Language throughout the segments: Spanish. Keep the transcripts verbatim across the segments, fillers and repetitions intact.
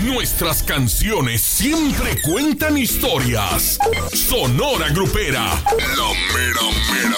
Nuestras canciones siempre cuentan historias. Sonora Grupera, la mera mera.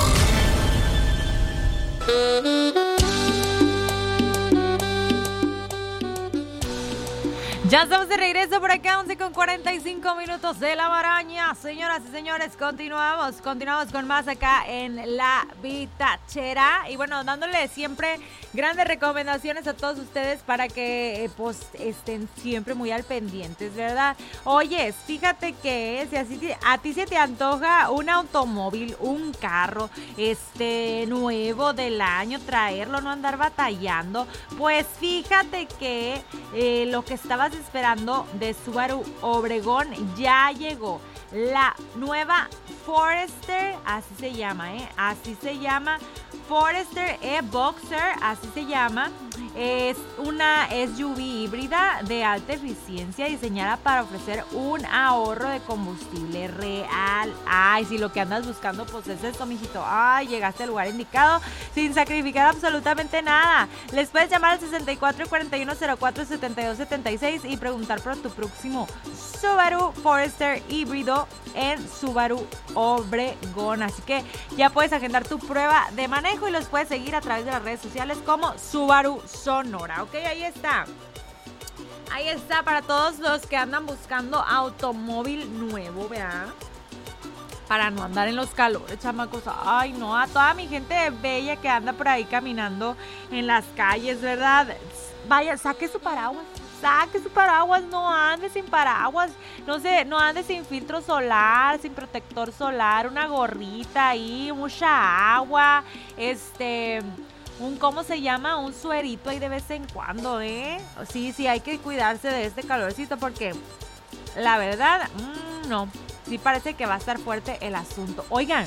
Ya estamos de regreso por acá, once con cuarenta y cinco minutos de la maraña. Señoras y señores, continuamos, continuamos con más acá en La Vitachera. Y bueno, dándole siempre grandes recomendaciones a todos ustedes para que eh, pues estén siempre muy al pendientes, ¿verdad? Oye, fíjate que si así te, a ti se te antoja un automóvil, un carro este nuevo del año, traerlo, no andar batallando, pues fíjate que eh, lo que estabas esperando de Subaru Obregón ya llegó. La nueva Forester, así se llama, ¿eh? Así se llama. Forester E-Boxer, así se llama. Es una S U V híbrida de alta eficiencia diseñada para ofrecer un ahorro de combustible real. Ay, si lo que andas buscando pues es esto, mijito. Ay, llegaste al lugar indicado sin sacrificar absolutamente nada. Les puedes llamar al sesenta y cuatro, cuarenta y uno, cero cuatro, setenta y dos, setenta y seis y preguntar por tu próximo Subaru Forester híbrido en Subaru Obregón. Así que ya puedes agendar tu prueba de manejo y los puedes seguir a través de las redes sociales como Subaru Sonora. Ok, ahí está. Ahí está para todos los que andan buscando automóvil nuevo, ¿verdad? Para no andar en los calores, chamacos. Ay, no, a toda mi gente bella que anda por ahí caminando en las calles, ¿verdad? Vaya, saque su paraguas. Saque su paraguas, no ande sin paraguas, no sé, no ande sin filtro solar, sin protector solar, una gorrita ahí, mucha agua, este, un, ¿cómo se llama? Un suerito ahí de vez en cuando, ¿eh? Sí, sí, hay que cuidarse de este calorcito porque la verdad, mmm, no, sí parece que va a estar fuerte el asunto. Oigan,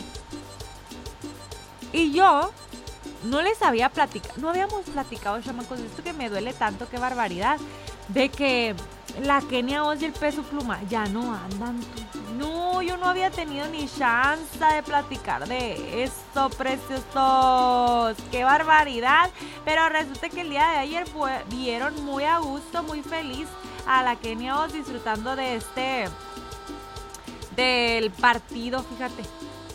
y yo no les había platicado, no habíamos platicado, chamacos, de esto que me duele tanto, qué barbaridad, de que la Kenia Oz y el Peso Pluma ya no andan. No, yo no había tenido ni chance de platicar de esto, preciosos. ¡Qué barbaridad! Pero resulta que el día de ayer fue, vieron muy a gusto, muy feliz a la Kenia Oz disfrutando de este, del partido, fíjate.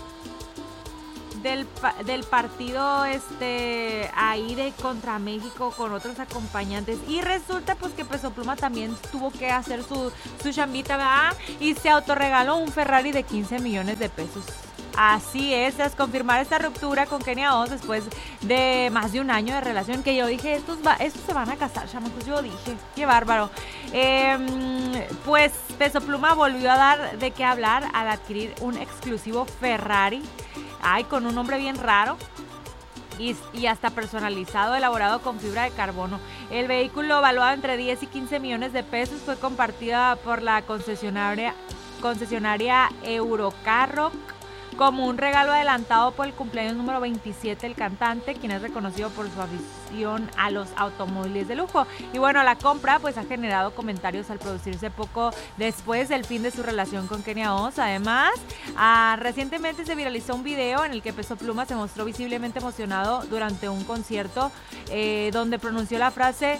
Del, del partido este ahí de contra México con otros acompañantes y resulta pues que Peso Pluma también tuvo que hacer su, su chambita, ¿verdad? Y se autorregaló un Ferrari de quince millones de pesos. Así es, tras confirmar esta ruptura con Kenia Oz después de más de un año de relación, que yo dije, estos, va, estos se van a casar, chamacos, yo dije, qué bárbaro. Eh, pues Peso Pluma volvió a dar de qué hablar al adquirir un exclusivo Ferrari. Ay, con un nombre bien raro y, y hasta personalizado, elaborado con fibra de carbono. El vehículo, valuado entre diez y quince millones de pesos, fue compartida por la concesionaria, concesionaria Eurocarrock como un regalo adelantado por el cumpleaños número veintisiete del cantante, quien es reconocido por su afición a los automóviles de lujo. Y bueno, la compra pues ha generado comentarios al producirse poco después del fin de su relación con Kenia Oz. Además, ah, recientemente se viralizó un video en el que Peso Pluma se mostró visiblemente emocionado durante un concierto eh, donde pronunció la frase,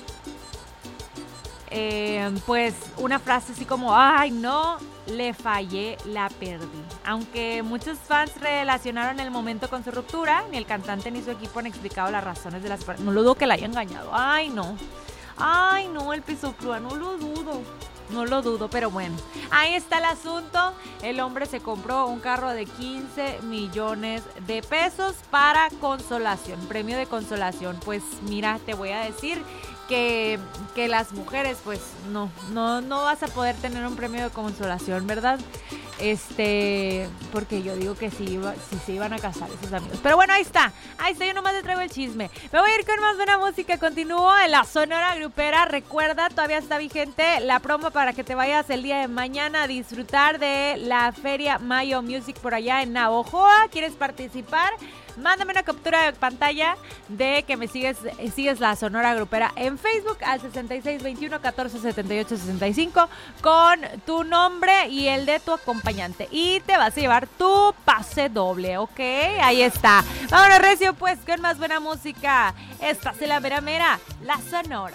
eh, pues una frase así como, ay no, le fallé, la perdí. Aunque muchos fans relacionaron el momento con su ruptura, ni el cantante ni su equipo han explicado las razones de las... No lo dudo que la haya engañado. Ay, no. Ay, no, el Peso Pluma, no lo dudo. No lo dudo, pero bueno. Ahí está el asunto. El hombre se compró un carro de quince millones de pesos para consolación, premio de consolación. Pues mira, te voy a decir que, que las mujeres, pues no, no, no vas a poder tener un premio de consolación, ¿verdad? Este, porque yo digo que sí, iba, sí se iban a casar esos amigos. Pero bueno, ahí está, ahí está, yo nomás te traigo el chisme. Me voy a ir con más buena música, continúo en la Sonora Grupera. Recuerda, todavía está vigente la promo para que te vayas el día de mañana a disfrutar de la Feria Mayo Music por allá en Navojoa. ¿Quieres participar? Mándame una captura de pantalla de que me sigues, sigues la Sonora Grupera en Facebook al sesenta y seis veintiuno catorce setenta y ocho sesenta y cinco con tu nombre y el de tu acompañante. Y te vas a llevar tu pase doble, ¿ok? Ahí está. Vámonos, recio, pues, con más buena música. Esta es la mera mera, la Sonora.